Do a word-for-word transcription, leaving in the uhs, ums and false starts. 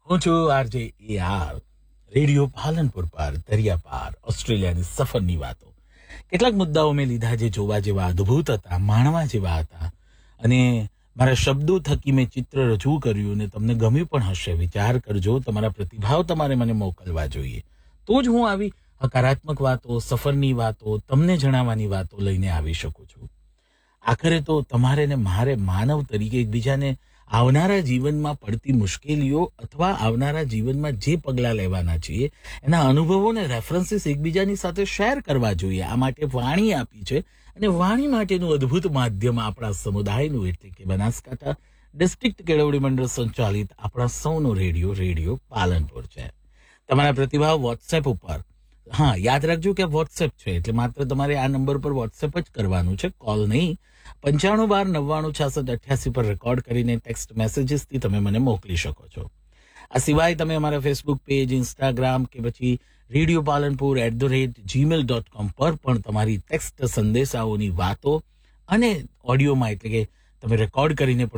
હું છું RJ AR. Radio Palanpur પર દરિયા પાર ઓસ્ટ્રેલિયાની સફરની વાતો. કેટલાક મુદ્દાઓ મેં લીધા જે જોવા જેવા અદ્ભુત હતા, માણવા જેવા હતા, અને મારા શબ્દો થકી મેં ચિત્ર રજૂ કર્યું અને તમને ગમ્યું પણ હશે. વિચાર કરજો, તમારા પ્રતિભાવ તમારે મને મોકલવા જોઈએ, તો જ હું આવી હકારાત્મક વાતો, સફરની વાતો, તમને જણાવવાની વાતો લઈને આવી શકું છું. આખરે તો તમારે ને મારે માનવ તરીકે એકબીજાને આવનારા જીવનમાં પડતી મુશ્કેલીઓ અથવા આવનારા જીવનમાં જે પગલાં લેવાના છીએ એના અનુભવોને રેફરન્સીસ એકબીજાની સાથે શેર કરવા જોઈએ. આ માટે વાણી આપી છે, અને વાણી માટેનું અદ્ભુત માધ્યમ આપણા સમુદાયનું એટલે કે બનાસકાંઠા ડિસ્ટ્રિક્ટ કેળવણી મંડળ સંચાલિત આપણા સૌનો રેડિયો રેડિયો પાલનપુર છે. તમારા પ્રતિભાવ વોટ્સએપ ઉપર, હા યાદ રાખજો કે વોટ્સએપ છે એટલે માત્ર તમારે આ નંબર પર વોટ્સએપ જ કરવાનું છે, કોલ નહીં. પંચાણું બાર નવ્વાણું છાસઠ અઠ્યાસી પર રેકોર્ડ કરીને ટેક્સ્ટ મેસેજીસથી તમે મને મોકલી શકો છો. આ સિવાય તમે અમારા ફેસબુક પેજ, ઇન્સ્ટાગ્રામ કે પછી radio Palanpur at the rate Gmail dot com પર પણ તમારી ટેક્સ્ટ સંદેશાઓની વાતો અને ઓડિયોમાં એટલે કે તમે રેકોર્ડ કરીને પણ